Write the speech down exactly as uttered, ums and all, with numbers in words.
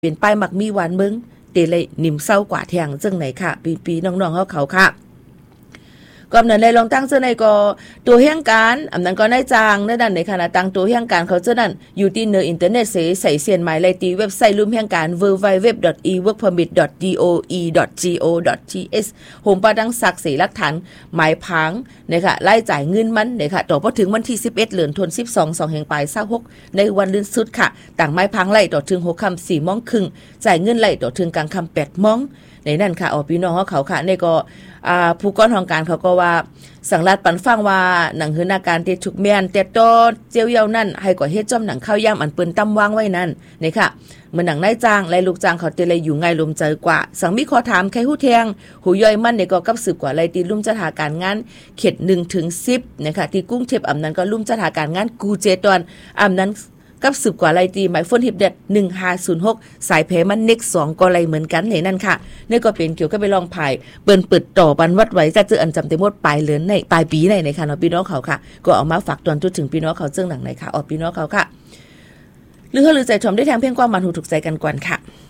เป็นป้ายมักมีหวานมึงเตเลยนิ่มเศร้ากว่าแทงจังไหนค่ะปีๆน้องๆเขาเขาค่ะก็อำนั้นเลยลองตั้งเจ้าในก็ตัวเฮียงการอำนั้นก็ได้จางในด้านในขณะตั้งตัวเฮียงการเขาเจ้านั้นอยู่ที่เนออินเทอร์เน็ตเสใส่เสียนหมายเลยตีเว็บไซต์ลุ่มเฮียงการ ดับเบิลยู ดับเบิลยู ดับเบิลยู ดอท อี เวิร์ก เพอร์มิท ดอท ดี โอ อี ดอท จี โอ ดอท ที เอส โฮมปาดังสักเสหลักฐานหมายพังนะคะไล่จ่ายเงินมันนะคะต่อพอถึงวันที่สิบเอ็ดเดือนธันวาคมสิบสอง สองแห่งปลายยี่สิบหกในวันลื่นสุดค่ะต่างหมายพังไล่ต่อถึงหกค่ำสี่โมงครึ่งจ่ายเงินไล่ต่อถึงกลางค่ำแปดโมงในนั่นค่ะอ๋อพี่น้องเขาค่ะในก็อ่าผู้ก้อนของการเขาก็ว่าสังรัดปันฟังว่าหนังหืนาการเตะฉุกแม่นเตะโตเจียวเยานั่นให้ก่อเฮ็ดจ้อมหนังข้าวย่ำอันเปิ้นตั้มวางไว้นั่นนี่ค่ะเหมือนหนังนายจ้างและลูกจ้างเขาเตะเลยอยู่ไงลมใจกว่าสังมีขอถามใครฮู้แทงหูย่อยมันเนี่ยก็กับสืบกว่าไรตีลุ่มจัดหาการงานเขตหนึ่งถึงสิบนะคะที่กุ้งเทพอำนั้นก็ลุ่มจัดหาการงานกูเจตอนอำนั้นกับสืบกว่าไรตีหมายฝนหิบเด็ดหนึ่งห้าศูนย์หกสายเพมันเน็กสองก็ไรเหมือนกันนี่นั่นค่ะนี่ก็เป็นเกี่ยวกับไปลองภายเปิ้นเปิดต่อบันวัดไว้จะเจออันจำเต็มหมดปลายเดือนในปลายปีในในค่ะเนาะพี่น้องเขาค่ะก็เอามาฝากตอนจุดถึงพี่น้องเขาเจ้งหนังไหนค่ะออกพี่น้องเขาค่ะหรือเฮาหรือใจชมได้ทางเพียงความมันหูถูกใจกันก่อนค่ะ